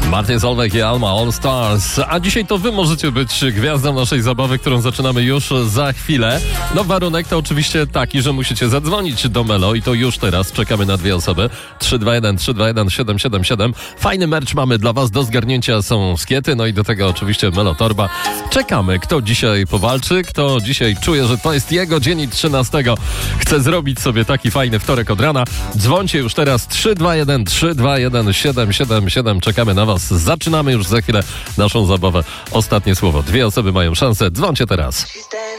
Martin Solveig i Alma All Stars. A dzisiaj to wy możecie być gwiazdą naszej zabawy, którą zaczynamy już za chwilę. No warunek to oczywiście taki, że musicie zadzwonić do Melo i to już teraz. Czekamy na dwie osoby. 321-321-777. Fajny merch mamy dla was. Do zgarnięcia są skiety, no i do tego oczywiście Melo Torba. Czekamy, kto dzisiaj powalczy, kto dzisiaj czuje, że to jest jego dzień i 13 chce zrobić sobie taki fajny wtorek od rana. Dzwońcie już teraz 321-321-777. Czekamy na was. Zaczynamy już za chwilę naszą zabawę. Ostatnie słowo. Dwie osoby mają szansę. Dzwońcie teraz.